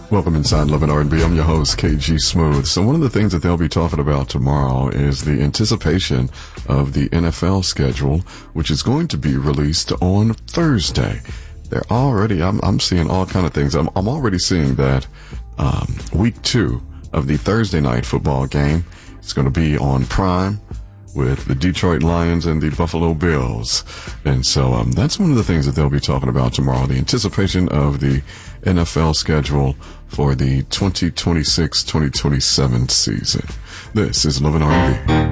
Welcome inside Love and R&B. I'm your host, KG Smooth. So one of the things that they'll be talking about tomorrow is the anticipation of the NFL schedule, which is going to be released on Thursday. They're already, I'm seeing all kind of things. I'm already seeing that week 2 of the Thursday night football game is going to be on Prime with the Detroit Lions and the Buffalo Bills. And so that's one of the things that they'll be talking about tomorrow, the anticipation of the NFL schedule for the 2026-2027 season. This is Love and R&B.